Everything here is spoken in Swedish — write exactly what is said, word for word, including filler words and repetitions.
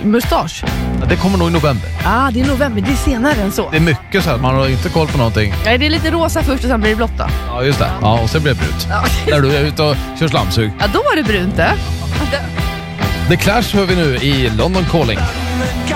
mustasch? Ja, det kommer nog i november. Ja, ah, det är november, det är senare än så. Det är mycket så här, man har inte koll på någonting. Nej, det är lite rosa först och sen blir det blått då. Ja, just det. Ja, och sen blir det brunt. Ja. När du är ute och kör slamsug. Ja, då var det brunt det. The Clash hör vi nu i London Calling.